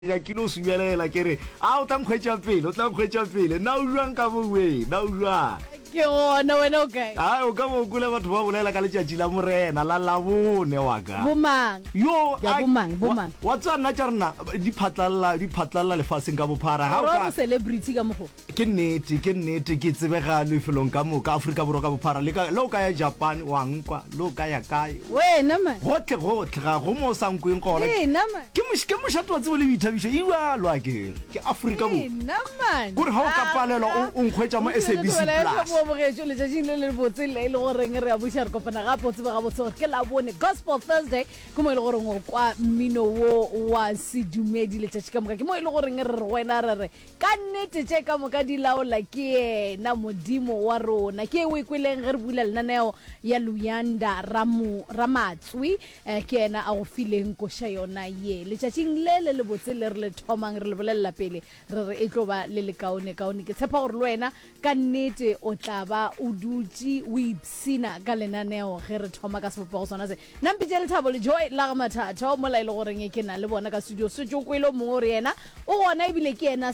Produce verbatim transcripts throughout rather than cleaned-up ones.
ya kilo subelela kere a o tla mkhwetša pele o tla mkhwetša pele na o jwang ka bowe na o jwang ke gona wena okay a o ka mo kula batho ba bolela ka letšatši la morena la labone wa ka bomang yo ya bomang bomang wa tsana tša rena di phatlalla di phatlalla lefaseng ka bophara ha o ka celebrity ka mogo ke nnete ke nnete ke tsebega lefelong ka mo ka Afrika Borwa ka bophara le ka lo ka ya Japan wa nkwa lo ka ya kae wena man gotle gotle ga go mo sankweng gona eh nama ke mo ke mo shatwa tsebo le bithabisha iwa lo ke ke Afrika Borwa eh nama gore ha o ka palela o nkgwetša mo S A B C plus mo bogetšo le tšatšing le le botse le le gore re a buša re kopana ga botse ba ga botse gore ke la bone Gospel Thursday ke mo ile gore ngo kwa mmino wo wa sedumedi le tšatši ka moka ke mo ile gore re re wena re re ka nnete tše ka moka di laola ke na modimo wa rona ke o ikweleng ge re bula lenaneo ya Luyanda Ramu Ramatswi ke ena a go fileng koša yona ye le tšatšing le le le botse le re le thomang re le bolela pele re re e tlo ba le le kaone kaone ke tshepa gore le wena ka nnete o tla ba o dutse o ipsina ka lenaneo ge re thoma ka sefopego sona se nampitše lethabo le joy la ga mathatha mo la ile goreng ke na le bona ka studio se tšo kwele mongwe gore yena o gona ebile ke yena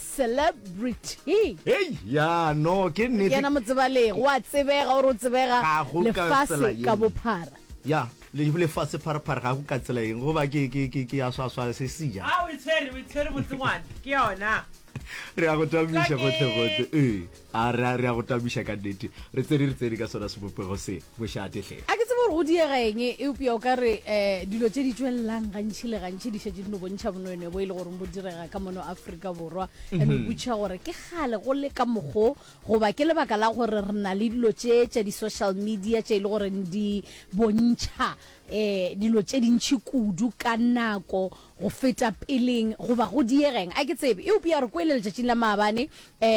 celebrity hey ya no ke nnete yena motsebalego wa tsebega gore o tsebega lefase ka bophara ya le le fase pharaphara ga go ka tsela eng go ba ke ke ke ya swa swa se sija a o tsere o tsere motsengwana ke yona re a go tabisha go tle eh a re re a go tabisha ka nnete re tsere re tsere ka sona se bopego se bo shate hle a ke tsebo go diega eng e upia o ka re eh dilo tše di tswellang gantši le gantši di šetse di no bontšha bonone bo ile gore mo direga ka mono Afrika Borwa ene butša gore ke gale go le ka mogo goba ke lebaka la gore re na le dilo tše tša di social media tše ile gore di bontšha eh dilo tše dintšhi kudu ka nako go feta peleng goba go diegeng a ke tsebe e upia re kwele letšatšing la maabane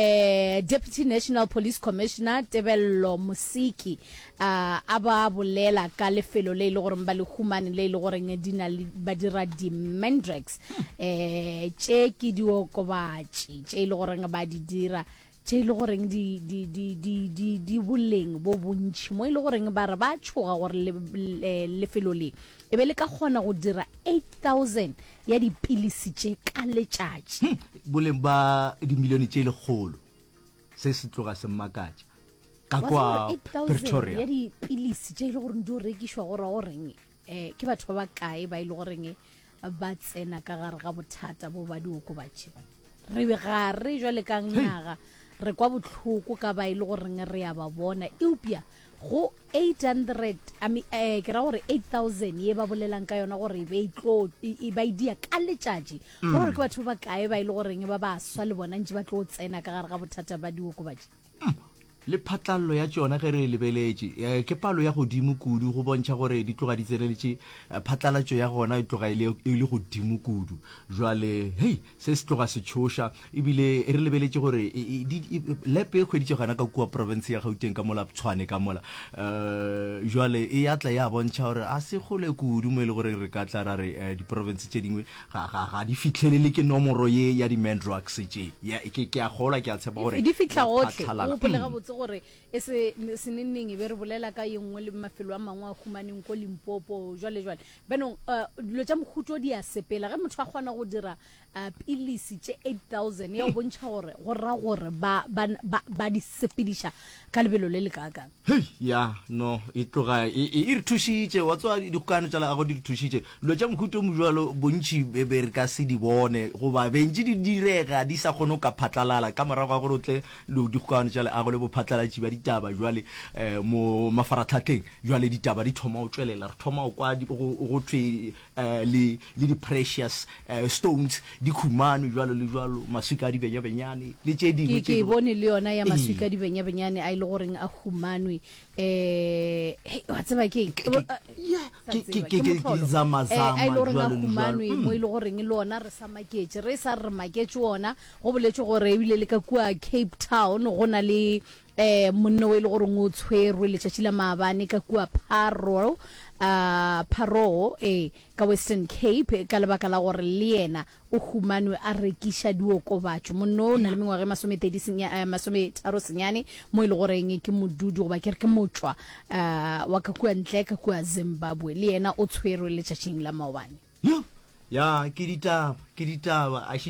eh Deputy National Police Commissioner Tebello Musiki a uh, ba bolela ka lefelo le ile gore ba le humane le ile gore ngedina ba dira di Mandrex eh tše ke diokobatši tše ile gore ba di dira tše ile gore di di di di di di boleng bo bontši mo ile gore ba re ba tshoga gore lefelo le e be le ka gona go dira eight thousand ya dipilisi tše ka letšatši boleng ba di milione tše le kgolo se se tloga se mmakatša ka kwa Pretoria ya dipilisi tše ile gore di rekišwa gore goreng eh ke batho ba kae ba ile goreng ba tsena ka gare ga bothata bo ba diokobatši re be ga re jwale ka ngaga re kwa botlhoko ka ba ile goreng re ya ba bona eupia go eight hundred I mean eh ke ra gore eight thousand ye ba bolelang ka yona gore be itlo e ba idia ka letšatši gore ke batho ba kae ba ile goreng ba ba swa le bona ntse ba tlo tsena ka gare ga bothata ba diokobatši le phatlallo ya tsona ge re lebeletše ke palo ya godimo kudu go bontšha gore di tloga di tseneletše phatlalatšo ya gona e tloga e le godimo kudu jwale hei se se tloga se tšhoša ebile re lebeletše gore lepe e kgweditše gana ka kua province ya Gauteng ka mola Tshwane ka mola jwale e ya tla ya bontšha gore a se gole kudu mo e le gore re ka tla ra re diprovince tše dingwe ga di fitlhelele ke nomoro ye ya di-Mandrugs tše ke a gola ke a tshepa gore di fitlha gotlhe o polega botse gore e se senenneng e be re bolela ka yengwe le mafelo a mangwe a humaneng ko Limpopo jwale jwale benong dilo tša mohuto di a sepela ge motho a kgona go dira pilisi tše eight thousand ya o bontšha gore go ra gore ba ba di sepediša ka lebelo le le kakang hei ya no e tloga e re thušitše wa tswa dikgokano tša lago di re thušitše dilo tša mohuto mo jwalo bontši be re ka se di bone goba bentši di direga di sa kgone go ka phatlalala ka morago ga gore o tle le dikgokano tša leago le bophatlalatši ba ditaba jwale mo mafaratlhatlheng jwale ditaba di thoma o tswelela re thoma o kwa go thwe le di-precious stones di khumane jwalo le jwalo maswika a dibenyabenyane le tše dingwe ke bone le yona ya maswika a dibenyabenyane a ile goreng a humanwe eh wa tseba ke ke zamazama a ile goreng a humanwe mo ile goreng le ona re sa maketse re sa re maketse ona go boletse gore ebile le ka kua Cape Town go na le eh monno we le gore ngo tshwerwe le tšatši la maabane ka kua Paro uh Paro eh ka Western Cape ka lebaka la gore le yena o humanwe a rekiša diokobatši monno na le mengwaga masome thirty senya masome tharo senyane mo ile gore eng ke modudu goba ke re ke motswa uh wa ka kua ntle ka kua Zimbabwe le yena o tshwerwe le tšatšing la maabane yo ya ke ditaba ke ditaba a